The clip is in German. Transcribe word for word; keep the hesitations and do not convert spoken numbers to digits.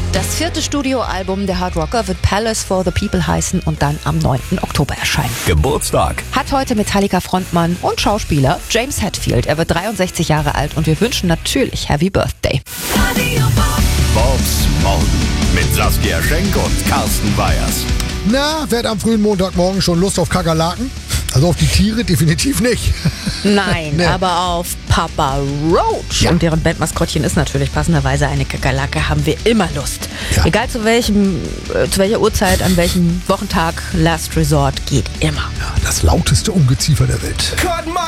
Das vierte Studioalbum der Hard Rocker wird Palace for the People heißen und dann am neunten Oktober erscheinen. Geburtstag Hat heute Metallica-Frontmann und Schauspieler James Hetfield. Er wird dreiundsechzig Jahre alt und wir wünschen natürlich Happy Birthday. Bobs Morgen mit Saskia Schenk und Carsten Weyers. Na, wer hat am frühen Montagmorgen schon Lust auf Kakerlaken? Also auf die Tiere definitiv nicht. Nein, Nee. aber auf Papa Roach. Ja. Und deren Bandmaskottchen ist natürlich passenderweise eine Kakerlake, haben wir immer Lust. Ja. Egal zu welchem, äh, zu welcher Uhrzeit, an welchem Wochentag, Last Resort geht immer. Das lauteste Ungeziefer der Welt.